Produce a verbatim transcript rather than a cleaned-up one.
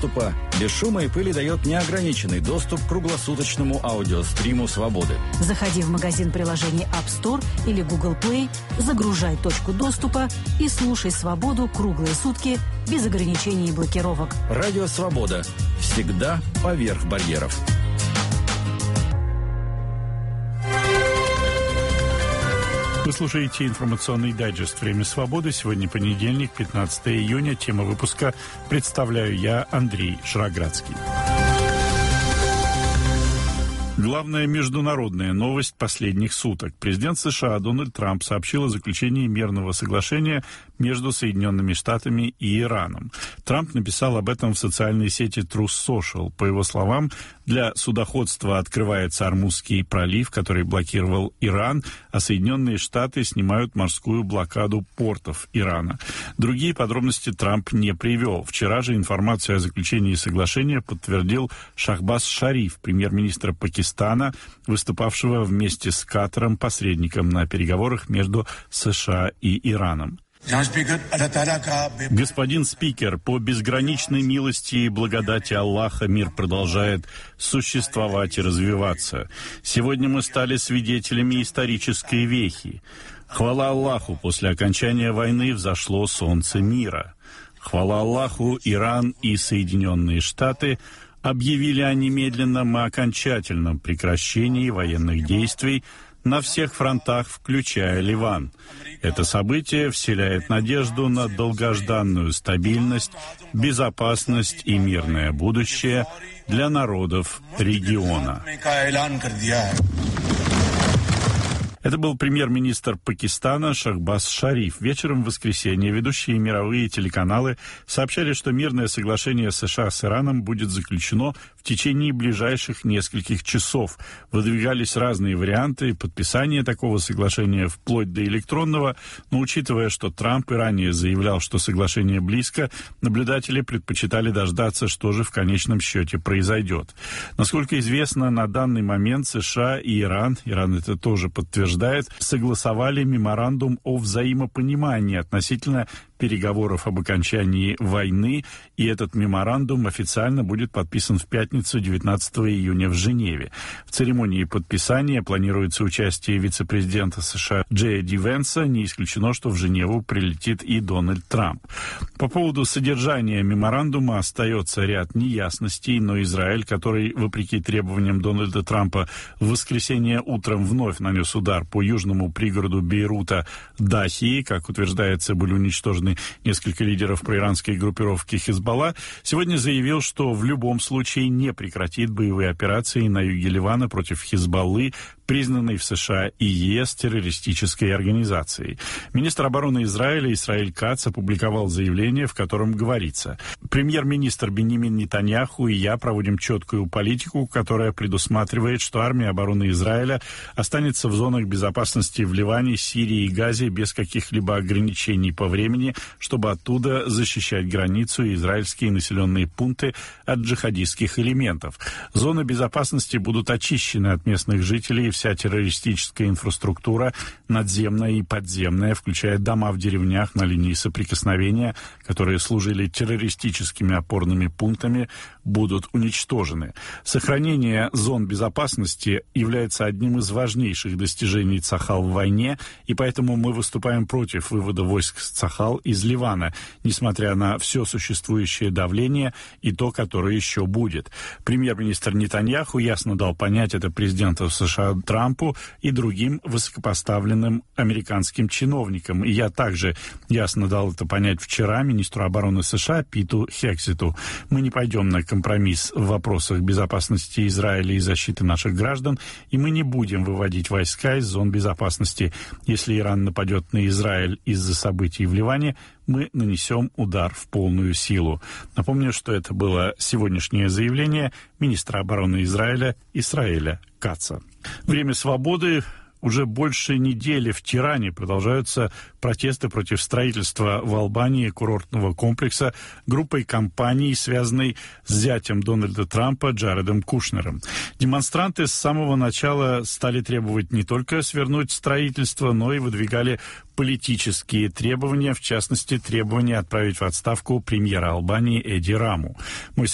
доступа» без шума и пыли дает неограниченный доступ к круглосуточному аудиостриму «Свободы». Заходи в магазин приложений App Store или Google Play, загружай точку доступа и слушай «Свободу» круглые сутки без ограничений и блокировок. Радио «Свобода». Всегда поверх барьеров. Вы слушаете информационный дайджест «Время свободы». Сегодня понедельник, пятнадцатое июня. Тема выпуска представляю я, Андрей Шароградский. Главная международная новость последних суток. Президент США Дональд Трамп сообщил о заключении мирного соглашения между Соединенными Штатами и Ираном. Трамп написал об этом в социальной сети Truth Social. По его словам, для судоходства открывается Ормузский пролив, который блокировал Иран, а Соединенные Штаты снимают морскую блокаду портов Ирана. Другие подробности Трамп не привел. Вчера же информацию о заключении соглашения подтвердил Шахбаз Шариф, премьер-министр Пакистана, выступавшего вместе с Катаром посредником на переговорах между США и Ираном. Господин спикер, по безграничной милости и благодати Аллаха мир продолжает существовать и развиваться. Сегодня мы стали свидетелями исторической вехи. Хвала Аллаху, после окончания войны взошло солнце мира. Хвала Аллаху, Иран и Соединенные Штаты объявили о немедленном и окончательном прекращении военных действий на всех фронтах, включая Ливан. Это событие вселяет надежду на долгожданную стабильность, безопасность и мирное будущее для народов региона. Это был премьер-министр Пакистана Шахбаз Шариф. Вечером в воскресенье ведущие мировые телеканалы сообщали, что мирное соглашение США с Ираном будет заключено в течение ближайших нескольких часов. Выдвигались разные варианты подписания такого соглашения, вплоть до электронного, но учитывая, что Трамп и ранее заявлял, что соглашение близко, наблюдатели предпочитали дождаться, что же в конечном счете произойдет. Насколько известно, на данный момент США и Иран, Иран это тоже подтверждает, согласовали меморандум о взаимопонимании относительно переговоров об окончании войны, и этот меморандум официально будет подписан в пятницу, девятнадцатого июня в Женеве. В церемонии подписания планируется участие вице-президента США Джея Ди Венса. Не исключено, что в Женеву прилетит и Дональд Трамп. По поводу содержания меморандума остается ряд неясностей, но Израиль, который, вопреки требованиям Дональда Трампа, в воскресенье утром вновь нанес удар по южному пригороду Бейрута Дахии, как утверждается, были уничтожены несколько лидеров проиранской группировки Хизбалла, сегодня заявил, что в любом случае не прекратит боевые операции на юге Ливана против Хизбаллы, признанной в США и ЕС террористической организацией. Министр обороны Израиля Исраэль Кац опубликовал заявление, в котором говорится: «Премьер-министр Биньямин Нетаньяху и я проводим четкую политику, которая предусматривает, что армия обороны Израиля останется в зонах безопасности в Ливане, Сирии и Газе без каких-либо ограничений по времени, чтобы оттуда защищать границу и израильские населенные пункты от джихадистских элементов. Зоны безопасности будут очищены от местных жителей, вся террористическая инфраструктура, надземная и подземная, включая дома в деревнях на линии соприкосновения, которые служили террористическими опорными пунктами, будут уничтожены. Сохранение зон безопасности является одним из важнейших достижений Цахал в войне, и поэтому мы выступаем против вывода войск Цахал из Ливана, несмотря на все существующее давление и то, которое еще будет». Премьер-министр Нетаньяху ясно дал понять это президенту США Трампу и другим высокопоставленным американским чиновникам. И я также ясно дал это понять вчера министру обороны США Питу Хексету. Мы не пойдем на компромисс в вопросах безопасности Израиля и защиты наших граждан, и мы не будем выводить войска из зон безопасности. Если Иран нападет на Израиль из-за событий в Ливане, мы нанесем удар в полную силу. Напомню, что это было сегодняшнее заявление министра обороны Израиля Исраэля Каца. Время свободы. Уже больше недели в Тиране продолжаются протесты против строительства в Албании курортного комплекса группой компаний, связанной с зятем Дональда Трампа Джаредом Кушнером. Демонстранты с самого начала стали требовать не только свернуть строительство, но и выдвигали политические требования, в частности, требования отправить в отставку премьера Албании Эди Раму. Мой